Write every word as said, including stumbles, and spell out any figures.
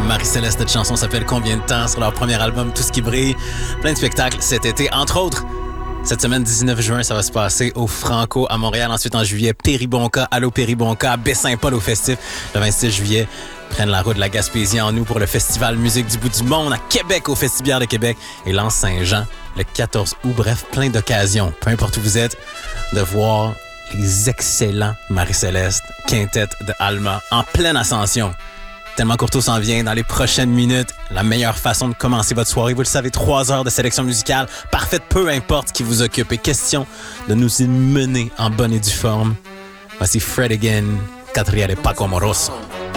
Marie-Céleste. Cette chanson s'appelle Combien de temps sur leur premier album Tout ce qui brille. Plein de spectacles cet été, entre autres. Cette semaine, dix-neuf juin, ça va se passer au Franco à Montréal. Ensuite, en juillet, Péribonka, Allô Péribonka, Baie-Saint-Paul au Festif. Le vingt-six juillet, prennent la route de la Gaspésie en nous pour le Festival Musique du bout du monde à Québec, au Festibière de Québec. Et L'Anse-Saint-Jean, le quatorze août. Bref, plein d'occasions, peu importe où vous êtes, de voir les excellents Marie-Céleste, quintette de Alma, en pleine ascension. Tellement Courteau s'en vient dans les prochaines minutes. La meilleure façon de commencer votre soirée, vous le savez, trois heures de sélection musicale parfaite, peu importe ce qui vous occupe. Et question de nous y mener en bonne et due forme. Voici Fred again, Quatrière et Paco Amoroso.